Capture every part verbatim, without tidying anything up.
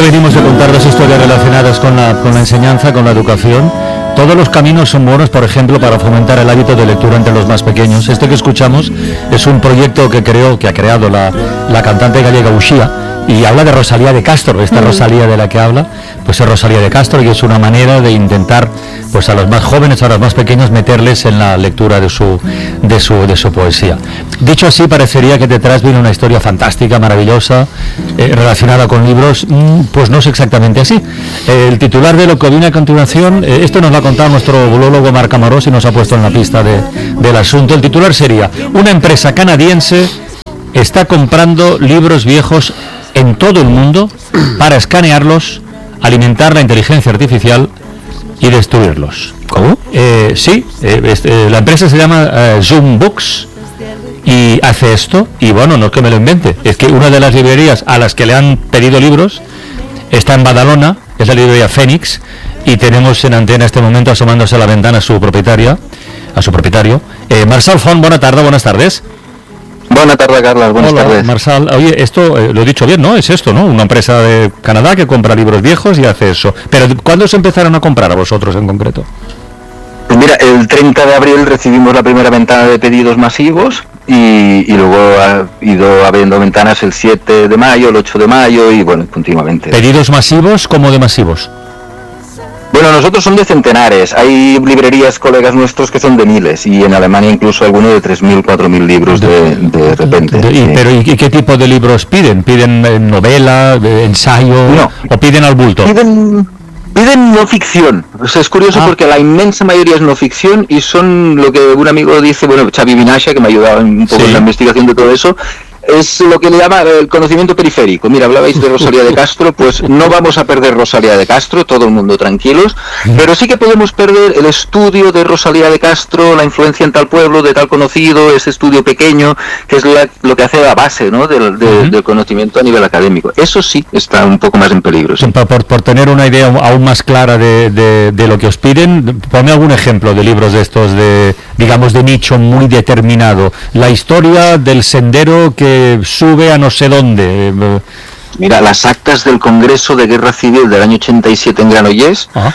venimos de contar dos historias relacionadas con la, con la enseñanza, con la educación. Todos los caminos son buenos, por ejemplo, para fomentar el hábito de lectura entre los más pequeños. Este que escuchamos es un proyecto que creó, que ha creado la, la cantante gallega Uxía, y habla de Rosalía de Castro. Esta Rosalía de la que habla, pues es Rosalía de Castro, y es una manera de intentar, pues a los más jóvenes, a los más pequeños, meterles en la lectura de su, de su, de su poesía. Dicho así, parecería que detrás viene una historia fantástica, maravillosa, eh, relacionada con libros. Pues no es exactamente así. Eh, el titular de lo que viene a continuación, eh, esto nos lo ha contado nuestro bulólogo Marc Amorós y nos ha puesto en la pista de, del asunto. El titular sería: una empresa canadiense está comprando libros viejos en todo el mundo para escanearlos, alimentar la inteligencia artificial y destruirlos. ¿Cómo? Eh, sí, eh, este, la empresa se llama eh, Zoom Books y hace esto. Y bueno, no es que me lo invente, es que una de las librerías a las que le han pedido libros está en Badalona, es la librería Fénix, y tenemos en antena este momento, asomándose a la ventana, a su propietaria, a su propietario. Eh, Marçal Font, buena tarde, buenas tardes. Buenas tardes, Carlas, buenas Hola, tardes. Marçal, oye, esto eh, lo he dicho bien, ¿no? Es esto, ¿no? Una empresa de Canadá que compra libros viejos y hace eso. Pero ¿cuándo se empezaron a comprar a vosotros en concreto? Pues mira, el treinta de abril recibimos la primera ventana de pedidos masivos y, y luego ha ido habiendo ventanas el siete de mayo, el ocho de mayo y bueno, continuamente. ¿Pedidos masivos? ¿Cómo de masivos? Bueno, nosotros son de centenares. Hay librerías, colegas nuestros, que son de miles, y en Alemania incluso algunos de tres mil, cuatro mil libros de, de repente. De, y, sí. ¿Pero y qué tipo de libros piden? ¿Piden eh, novela, eh, ensayo, no, o piden al bulto? Piden, piden no ficción. O sea, es curioso ah. porque la inmensa mayoría es no ficción y son lo que un amigo dice, bueno, Xavi Vinasha, que me ha ayudado un poco sí. en la investigación de todo eso, es lo que le llama el conocimiento periférico. Mira, hablabais de Rosalía de Castro, pues no vamos a perder Rosalía de Castro, todo el mundo tranquilos, pero sí que podemos perder el estudio de Rosalía de Castro, la influencia en tal pueblo, de tal conocido, ese estudio pequeño, que es la, lo que hace la base, ¿no?, del, de, uh-huh. del conocimiento a nivel académico. Eso sí está un poco más en peligro. ¿Sí? Por, por, por tener una idea aún más clara de, de, de lo que os piden, ponme algún ejemplo de libros de estos, de digamos, de nicho muy determinado. La historia del sendero que sube a no sé dónde. Mira, las actas del Congreso de Guerra Civil del año ochenta y siete en Granollers, uh-huh.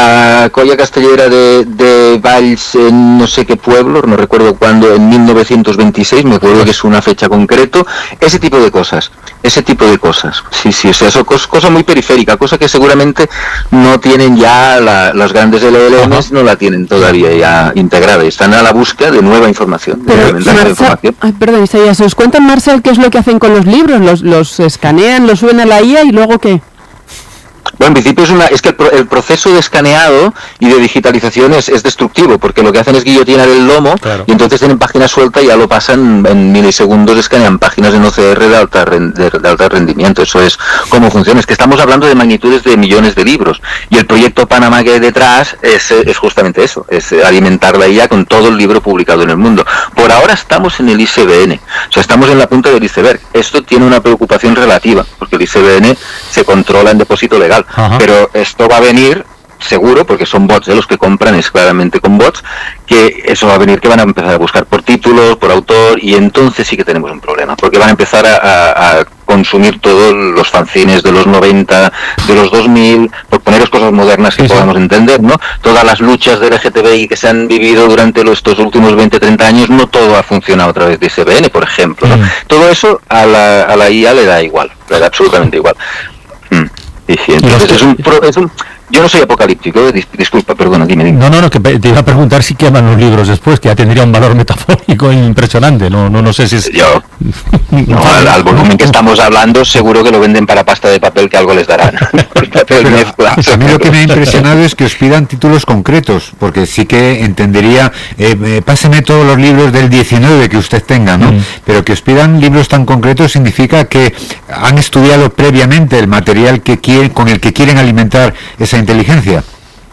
la colla castellera de, de Valls en no sé qué pueblo, no recuerdo cuándo, en mil novecientos veintiséis, me acuerdo que es una fecha concreto, ese tipo de cosas, ese tipo de cosas, sí, sí, o sea, eso es cosa muy periférica, cosa que seguramente no tienen ya la, las grandes L L Ms, uh-huh. no la tienen todavía ya integrada, están a la búsqueda de nueva información, de Pero, Marçal, información. Ay, perdón, Isaías, ¿os cuentan, Marçal, qué es lo que hacen con los libros? ¿Los, los escanean, los suben a la I A y luego qué? Bueno, en principio es, una, es que el, pro, el proceso de escaneado y de digitalización es, es destructivo, porque lo que hacen es guillotinar el lomo, claro. y entonces tienen página suelta y ya lo pasan en milisegundos, escanean páginas en O C R de alta, de, de alta rendimiento. Eso es cómo funciona. Es que estamos hablando de magnitudes de millones de libros, y el proyecto Panamá que hay detrás es, es justamente eso, es alimentar la I A con todo el libro publicado en el mundo. Por ahora estamos en el I C B N, o sea, estamos en la punta del iceberg. Esto tiene una preocupación relativa, porque el I C B N se controla en depósito legal. Ajá. Pero esto va a venir seguro, porque son bots, ¿eh? Los que compran es claramente con bots, que eso va a venir, que van a empezar a buscar por títulos, por autor, y entonces sí que tenemos un problema, porque van a empezar a, a, a consumir todos los fanzines de los noventa, de los dos mil, por poneros cosas modernas que sí, podamos sí. entender, ¿no? Todas las luchas del L G T B I que se han vivido durante los, estos últimos veinte, treinta años, no todo ha funcionado a través de I C B N, por ejemplo, ¿no? Mm. Todo eso a la, a la I A le da igual, le da absolutamente igual. Mm. Sí, sí, entonces es un, pro, es un... Yo no soy apocalíptico, eh, dis, disculpa, perdona, dime, dime. No, no, no, que te iba a preguntar si queman los libros después, que ya tendría un valor metafórico impresionante, no no no sé si es... Yo, no, al, al volumen que estamos hablando, seguro que lo venden para pasta de papel, que algo les darán. Pero a mí lo que me ha impresionado es que os pidan títulos concretos, porque sí que entendería, eh, eh, páseme todos los libros del diecinueve que usted tenga, ¿no? Mm. Pero que os pidan libros tan concretos significa que han estudiado previamente el material que quieren, con el que quieren alimentar esa inteligencia.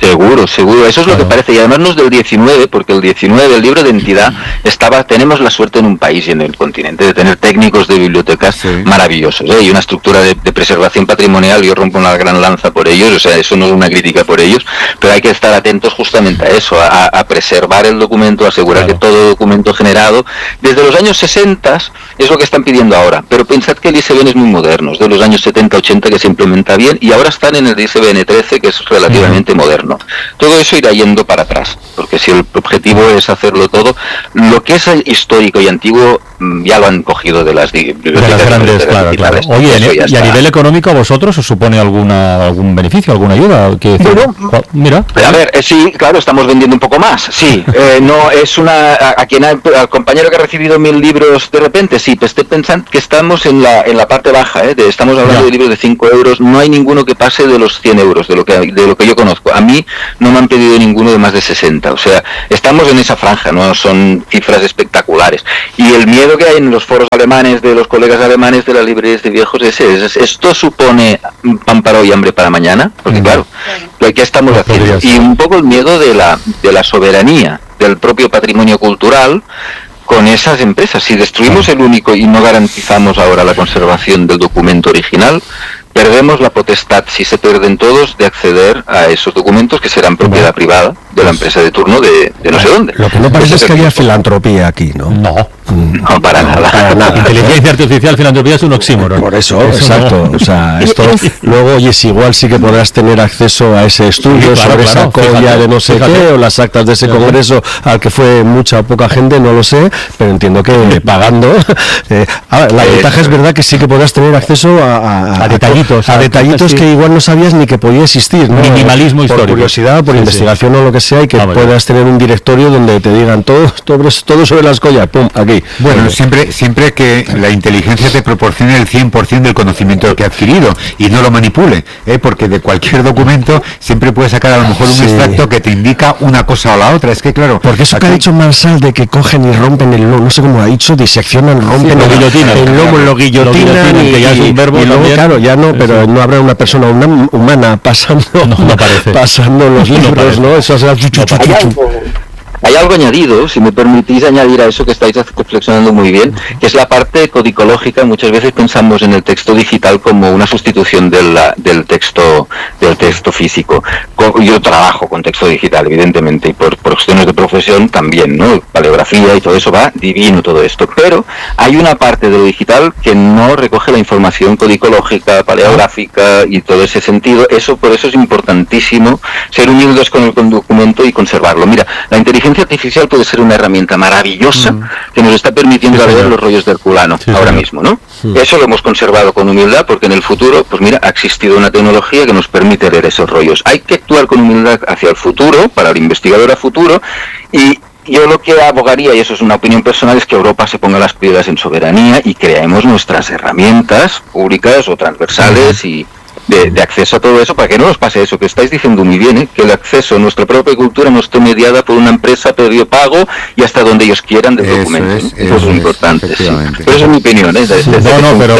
Seguro, seguro, eso es claro. Lo que parece, y además no es del diecinueve, porque el diecinueve, el libro de entidad, estaba, tenemos la suerte en un país y en el continente de tener técnicos de bibliotecas sí. maravillosos, ¿eh? Y una estructura de, de preservación patrimonial, yo rompo una gran lanza por ellos, o sea, eso no es una crítica por ellos, pero hay que estar atentos justamente a eso, a, a preservar el documento, a asegurar claro. que todo documento generado, desde los años sesenta, es lo que están pidiendo ahora, pero pensad que el I S B N es muy moderno, es de los años setenta, ochenta que se implementa bien, y ahora están en el I S B N trece, que es relativamente uh-huh. moderno. Todo eso irá yendo para atrás, porque si el objetivo es hacerlo todo, lo que es histórico y antiguo ya lo han cogido de las, de las grandes, claro, claro. Oye, y a nivel económico, ¿a vosotros os supone alguna algún beneficio, alguna ayuda? ¿Qué bueno, mira, a ver, eh, sí, claro, estamos vendiendo un poco más, sí, eh, no es una, a, a quien ha, al compañero que ha recibido mil libros de repente, sí, pues estoy pensando que estamos en la en la parte baja, eh, de, estamos hablando ya. de libros de cinco euros, no hay ninguno que pase de los cien euros, de lo que de lo que yo conozco, a mí no me han pedido ninguno de más de sesenta, o sea, estamos en esa franja, no son cifras espectaculares, y el miedo que hay en los foros alemanes de los colegas alemanes de las librerías de viejos es ese, es, esto supone pan para hoy y hambre para mañana, porque mm. claro, ¿qué estamos haciendo? Y un poco el miedo de la de la soberanía del propio patrimonio cultural con esas empresas. Si destruimos el único y no garantizamos ahora la conservación del documento original, perdemos la potestad, si se pierden todos, de acceder a esos documentos que serán propiedad bueno, privada de la empresa de turno de, de no sé dónde. Lo que no parece es que haya filantropía aquí, ¿no? No. No, para nada. Para nada. Inteligencia artificial, filantropía es un oxímoron. Por eso, eso exacto. No. O sea, esto luego, oye, si igual sí que podrás tener acceso a ese estudio sí, claro, sobre claro, esa colla fíjate, de no sé fíjate. qué, o las actas de ese claro. congreso al que fue mucha o poca gente, no lo sé, pero entiendo que pagando. Eh, ahora, la eh, ventaja es verdad que sí que podrás tener acceso a, a, a detallitos, a, a detallitos sí. que igual no sabías ni que podía existir, ¿no? Minimalismo por histórico. Por curiosidad, por sí, investigación sí. o lo que sea, y que ah, puedas tener un directorio donde te digan todo, todo, todo sobre las collas, pum, aquí. Bueno, bueno, siempre siempre que la inteligencia te proporcione el cien por ciento del conocimiento que ha adquirido y no lo manipule, ¿eh? Porque de cualquier documento siempre puedes sacar a lo mejor un sí. extracto que te indica una cosa o la otra, es que claro... Porque eso aquí... que ha dicho Marsal de que cogen y rompen el lomo, no sé cómo ha dicho, diseccionan, rompen sí, el, guillotina, el lomo, lo guillotinan, y, que ya es un verbo y luego, también. Claro, ya no, pero sí. no habrá una persona una, humana pasando, no, no pasando los no libros, ¿no? Eso será chuchu, chuchu, chuchu. Hay algo añadido, si me permitís añadir a eso que estáis reflexionando muy bien, que es la parte codicológica. Muchas veces pensamos en el texto digital como una sustitución de la, del texto del texto físico. Yo trabajo con texto digital, evidentemente, y por, por cuestiones de profesión también, ¿no? Paleografía y todo eso va divino todo esto. Pero hay una parte de lo digital que no recoge la información codicológica, paleográfica y todo ese sentido. Eso, por eso es importantísimo ser humildes con el con documento y conservarlo. Mira, la inteligencia artificial puede ser una herramienta maravillosa mm. que nos está permitiendo sí, leer los rollos del Herculano sí, ahora señor. mismo, ¿no? Sí. Eso lo hemos conservado con humildad porque en el futuro, pues mira, ha existido una tecnología que nos permite leer esos rollos. Hay que actuar con humildad hacia el futuro, para el investigador a futuro, y yo lo que abogaría, y eso es una opinión personal, es que Europa se ponga las piedras en soberanía y creemos nuestras herramientas públicas o transversales mm. y De, de acceso a todo eso, para que no nos pase eso que estáis diciendo muy bien, ¿eh? Que el acceso a nuestra propia cultura no esté mediada por una empresa previo pago y hasta donde ellos quieran del documento. Es, eso, eso es lo importante. Sí. Pero esa es mi opinión, ¿eh? Desde, desde no, no, pero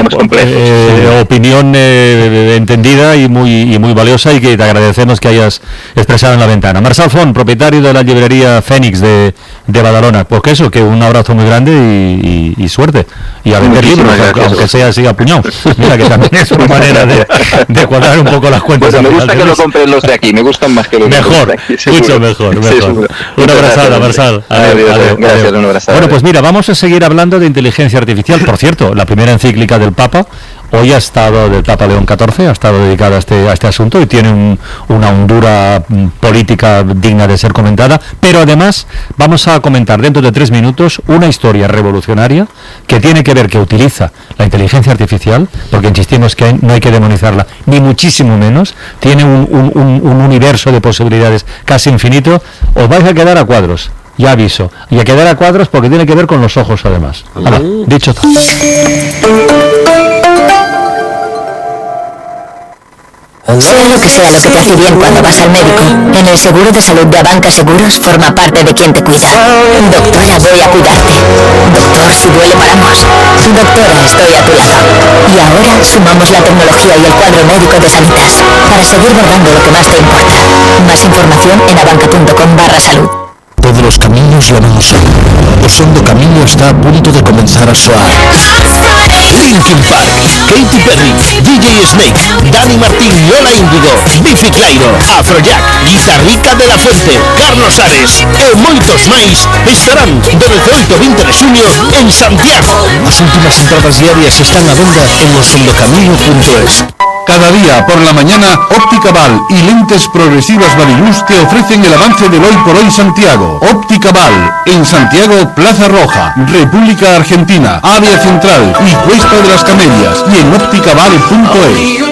eh, opinión eh, entendida y muy y muy valiosa, y que te agradecemos que hayas expresado en la ventana. Marsal Font, propietario de la librería Fénix de, de Badalona. Pues que eso, que un abrazo muy grande y, y, y suerte. Y a vender libros, aunque, aunque sea así a puñado. Mira, que también es una manera de... de cuadrar un poco las cuentas. Bueno, me gusta que lo compren los de aquí, me gustan más que los mejor, de aquí. Mucho mejor, mejor. Sí, una abrazada, Marsal. Gracias, una abrazada. Bueno, pues mira, vamos a seguir hablando de inteligencia artificial. Por cierto, la primera encíclica del Papa hoy ha estado, del Papa León catorce, ha estado dedicada a este, a este asunto y tiene un, una hondura política digna de ser comentada, pero además vamos a comentar dentro de tres minutos una historia revolucionaria que tiene que ver, que utiliza la inteligencia artificial, porque insistimos que hay, no hay que demonizarla, ni muchísimo menos, tiene un, un, un, un universo de posibilidades casi infinito. Os vais a quedar a cuadros, ya aviso, y a quedar a cuadros porque tiene que ver con los ojos además. Hala, dicho todo. Say que sea lo que te hace bien cuando vas al médico, en el seguro de salud de Abanca Seguros forma parte de quien te cuida. Doctora, voy a cuidarte. Doctor, si duele paramos. Doctora, estoy a tu lado. Y ahora sumamos la tecnología y el cuadro médico de Sanitas para seguir bordando lo que más te importa. Más información en abanca.com barra salud. Todos los caminos levan ao sol. O son do camiño está a punto de comenzar a soar. Linkin Park, Katy Perry, D J Snake, Dani Martín, Lola Índigo, Biffy Clyro, Afrojack, Guitarrica de la Fuente, Carlos Ares e moitos máis estarán do dezoito ao vinte de xuño en Santiago. As últimas entradas diarias están a venda en osondocamiño punto es. Cada día por la mañana, Óptica Val y Lentes Progresivas Bariluz te ofrecen el avance del Hoy por Hoy Santiago. Óptica Val, en Santiago, Plaza Roja, República Argentina, Área Central y Cuesta de las Camelias, y en ópticaval punto es.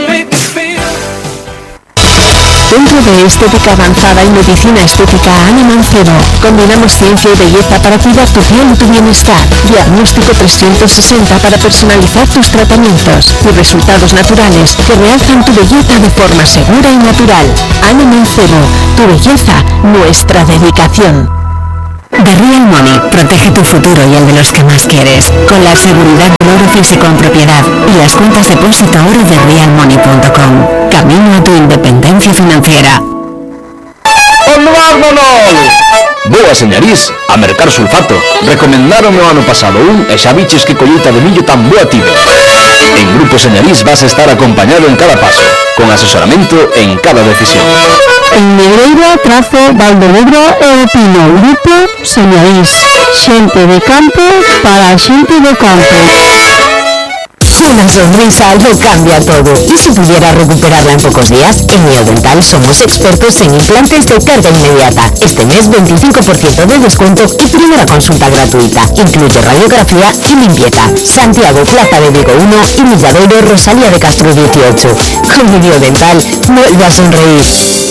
Centro de Estética Avanzada y Medicina Estética Ana Mancebo. Combinamos ciencia y belleza para cuidar tu piel y tu bienestar. Diagnóstico trescientos sesenta para personalizar tus tratamientos y resultados naturales que realzan tu belleza de forma segura y natural. Ana Mancebo, tu belleza, nuestra dedicación. The Real Money protege tu futuro y el de los que más quieres, con la seguridad del oro físico en propiedad y las cuentas depósito oro de real money punto com. Camino a tu independencia financiera. Boa, señorís, a mercar sulfato. Recomendaron o ano pasado un e xa biches que colleita de millo tan boa tivo. En Grupo Señorís vas a estar acompañado en cada paso, con asesoramento en cada decisión. En Negreira, Trazo, Valdebebro e o Pino. Grupo Señorís. Xente de campo para xente de campo. Una sonrisa lo cambia todo. ¿Y si pudiera recuperarla en pocos días? En Neodental somos expertos en implantes de carga inmediata. Este mes veinticinco por ciento de descuento y primera consulta gratuita. Incluye radiografía y limpieza. Santiago, Plaza de Vigo uno y Milladoiro, Rosalía de Castro dieciocho. Con Neodental, vuelve a sonreír.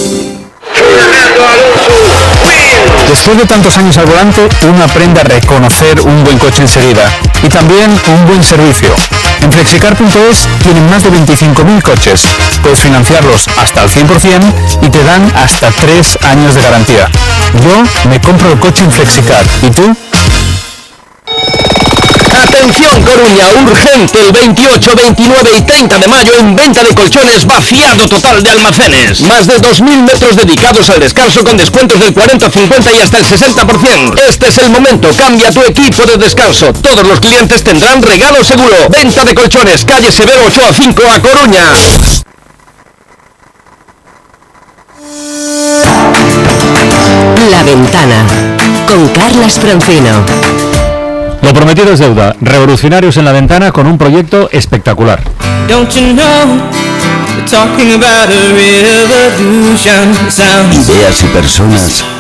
Después de tantos años al volante, uno aprende a reconocer un buen coche enseguida y también un buen servicio. En flexicar punto es tienen más de veinticinco mil coches. Puedes financiarlos hasta el cien por ciento y te dan hasta tres años de garantía. Yo me compro el coche en Flexicar. ¿Y tú? Atención Coruña, urgente el veintiocho, veintinueve y treinta de mayo en venta de colchones, vaciado total de almacenes. Más de dos mil metros dedicados al descanso con descuentos del cuarenta, cincuenta y hasta el sesenta por ciento. Este es el momento, cambia tu equipo de descanso. Todos los clientes tendrán regalo seguro. Venta de colchones, calle Severo Ochoa cinco a Coruña. La Ventana, con Carlas Francino. Lo prometido es deuda. Revolucionarios en La Ventana con un proyecto espectacular. Ideas y personas